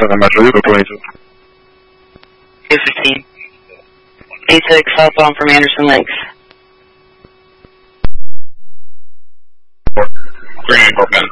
7 Metro, you go 22. 215. 86 southbound from Anderson Lakes. Green Brooklyn.